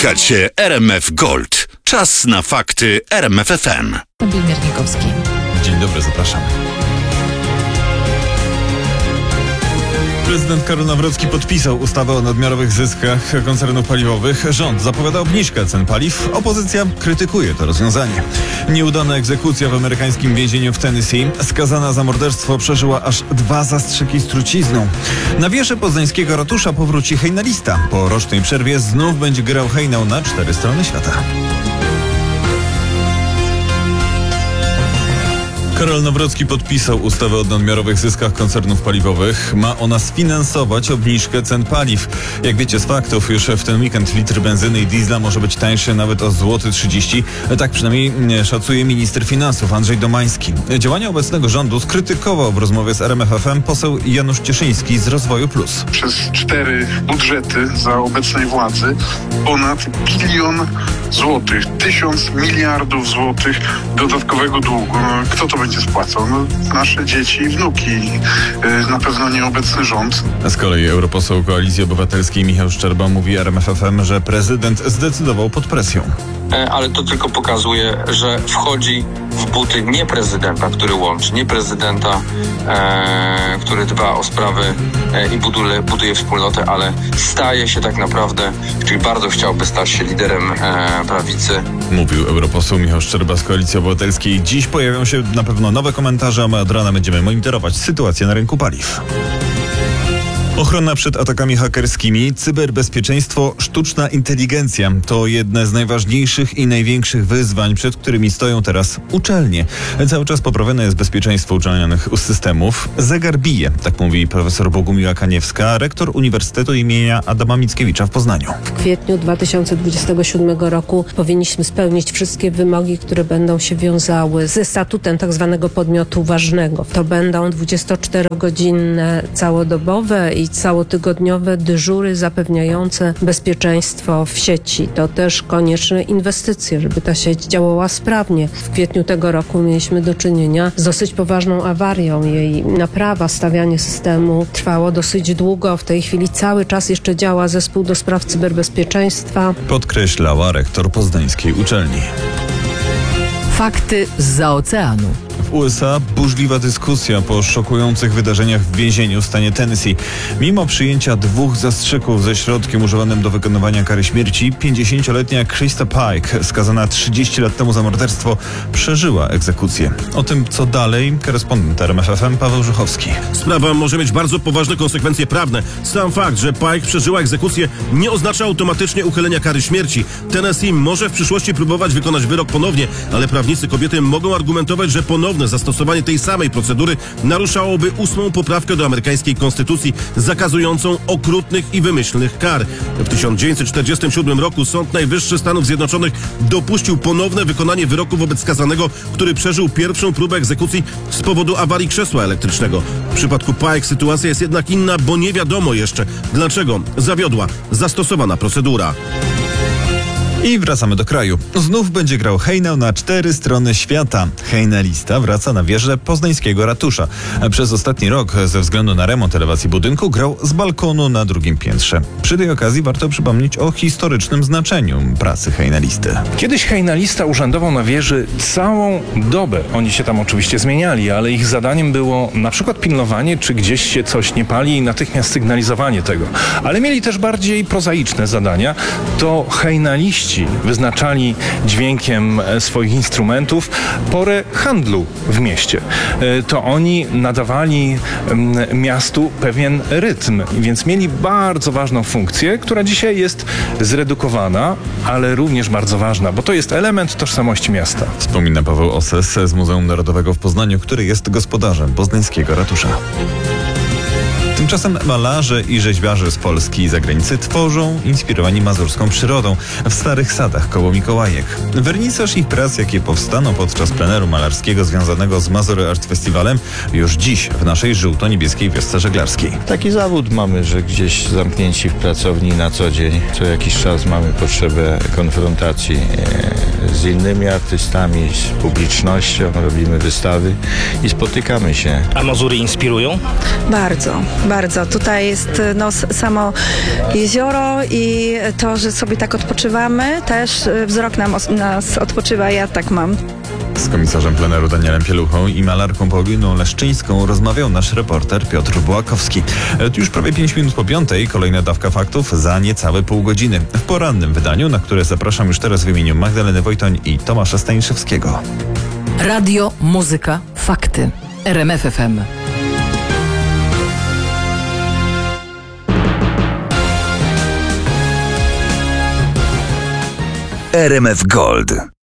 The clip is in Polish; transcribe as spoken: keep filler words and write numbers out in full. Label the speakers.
Speaker 1: Słuchacie R M F Gold. Czas na fakty R M F F M.
Speaker 2: Miernikowski.
Speaker 3: Dzień dobry, zapraszam. Prezydent Karol Nawrocki podpisał ustawę o nadmiarowych zyskach koncernów paliwowych. Rząd zapowiada obniżkę cen paliw. Opozycja krytykuje to rozwiązanie. Nieudana egzekucja w amerykańskim więzieniu w Tennessee. Skazana za morderstwo przeżyła aż dwa zastrzyki z trucizną. Na wieży poznańskiego ratusza powróci hejnalista. Po rocznej przerwie znów będzie grał hejnał na cztery strony świata. Karol Nawrocki podpisał ustawę o nadmiarowych zyskach koncernów paliwowych. Ma ona sfinansować obniżkę cen paliw. Jak wiecie z faktów, już w ten weekend litr benzyny i diesla może być tańszy nawet o złoty trzydzieści. Tak przynajmniej szacuje minister finansów Andrzej Domański. Działania obecnego rządu skrytykował w rozmowie z R M F F M poseł Janusz Cieszyński z Rozwoju Plus.
Speaker 4: Przez cztery budżety za obecnej władzy ponad bilion złotych, tysiąc miliardów złotych dodatkowego długu. No, kto to będzie spłacał? No, nasze dzieci i wnuki. Yy, na pewno nieobecny rząd.
Speaker 3: A z kolei europoseł Koalicji Obywatelskiej Michał Szczerba mówi R M F F M, że prezydent zdecydował pod presją.
Speaker 5: Ale to tylko pokazuje, że wchodzi w buty nie prezydenta, który łączy, nie prezydenta, e, który dba o sprawy e, i buduje, buduje wspólnotę, ale staje się tak naprawdę, czyli bardzo chciałby stać się liderem e, prawicy.
Speaker 3: Mówił europoseł Michał Szczerba z Koalicji Obywatelskiej. Dziś pojawią się na pewno nowe komentarze, a my od rana będziemy monitorować sytuację na rynku paliw. Ochrona przed atakami hakerskimi, cyberbezpieczeństwo, sztuczna inteligencja to jedne z najważniejszych i największych wyzwań, przed którymi stoją teraz uczelnie. Cały czas poprawione jest bezpieczeństwo uczelnianych systemów. Zegar bije, tak mówi profesor Bogumiła Kaniewska, rektor Uniwersytetu imienia Adama Mickiewicza w Poznaniu.
Speaker 6: W kwietniu dwa tysiące dwudziestego siódmego roku powinniśmy spełnić wszystkie wymogi, które będą się wiązały ze statutem tak zwanego podmiotu ważnego. To będą dwudziestoczterogodzinne całodobowe i całotygodniowe dyżury zapewniające bezpieczeństwo w sieci. To też konieczne inwestycje, żeby ta sieć działała sprawnie. W kwietniu tego roku mieliśmy do czynienia z dosyć poważną awarią. Jej naprawa, stawianie systemu trwało dosyć długo. W tej chwili cały czas jeszcze działa zespół do spraw cyberbezpieczeństwa.
Speaker 3: Podkreślała rektor poznańskiej uczelni.
Speaker 2: Fakty zza oceanu.
Speaker 3: W U S A burzliwa dyskusja po szokujących wydarzeniach w więzieniu w stanie Tennessee. Mimo przyjęcia dwóch zastrzyków ze środkiem używanym do wykonywania kary śmierci, pięćdziesięcioletnia Krista Pike, skazana trzydzieści lat temu za morderstwo, przeżyła egzekucję. O tym, co dalej, korespondent R M F F M Paweł Żuchowski.
Speaker 7: Sprawa może mieć bardzo poważne konsekwencje prawne. Sam fakt, że Pike przeżyła egzekucję, nie oznacza automatycznie uchylenia kary śmierci. Tennessee może w przyszłości próbować wykonać wyrok ponownie, ale prawnicy kobiety mogą argumentować, że ponowne zastosowanie tej samej procedury naruszałoby ósmą poprawkę do amerykańskiej konstytucji zakazującą okrutnych i wymyślnych kar. W tysiąc dziewięćset czterdziestym siódmym roku Sąd Najwyższy Stanów Zjednoczonych dopuścił ponowne wykonanie wyroku wobec skazanego, który przeżył pierwszą próbę egzekucji z powodu awarii krzesła elektrycznego. W przypadku Pike sytuacja jest jednak inna, bo nie wiadomo jeszcze, dlaczego zawiodła zastosowana procedura.
Speaker 3: I wracamy do kraju. Znów będzie grał hejnał na cztery strony świata. Hejnalista wraca na wieżę poznańskiego ratusza. Przez ostatni rok ze względu na remont elewacji budynku grał z balkonu na drugim piętrze. Przy tej okazji warto przypomnieć o historycznym znaczeniu pracy hejnalisty.
Speaker 8: Kiedyś hejnalista urzędował na wieży całą dobę. Oni się tam oczywiście zmieniali, ale ich zadaniem było na przykład pilnowanie, czy gdzieś się coś nie pali i natychmiast sygnalizowanie tego. Ale mieli też bardziej prozaiczne zadania. To hejnaliści wyznaczali dźwiękiem swoich instrumentów porę handlu w mieście. To oni nadawali miastu pewien rytm, więc mieli bardzo ważną funkcję, która dzisiaj jest zredukowana, ale również bardzo ważna, bo to jest element tożsamości miasta.
Speaker 3: Wspomina Paweł Oses z Muzeum Narodowego w Poznaniu, który jest gospodarzem poznańskiego ratusza. Tymczasem malarze i rzeźbiarze z Polski i zagranicy tworzą, inspirowani mazurską przyrodą, w Starych Sadach koło Mikołajek. Wernisaż ich prac, jakie powstaną podczas pleneru malarskiego związanego z Mazur Art Festivalem, już dziś w naszej żółto-niebieskiej wiosce żeglarskiej.
Speaker 9: Taki zawód mamy, że gdzieś zamknięci w pracowni na co dzień, co jakiś czas mamy potrzebę konfrontacji z innymi artystami, z publicznością, robimy wystawy i spotykamy się.
Speaker 10: A Mazury inspirują?
Speaker 11: Bardzo,
Speaker 10: Bardzo. Tutaj jest no, s- samo jezioro i to, że sobie tak odpoczywamy, też y, wzrok nam os- nas odpoczywa, ja tak mam.
Speaker 3: Z komisarzem pleneru Danielem Pieluchą i malarką Pauliną Leszczyńską rozmawiał nasz reporter Piotr Błakowski. E, Już prawie pięć minut po piątej, kolejna dawka faktów za niecałe pół godziny. W porannym wydaniu, na które zapraszam już teraz w imieniu Magdaleny Wojtoń i Tomasza Staniszewskiego.
Speaker 2: Radio, muzyka, fakty. R M F F M.
Speaker 1: R M F Gold.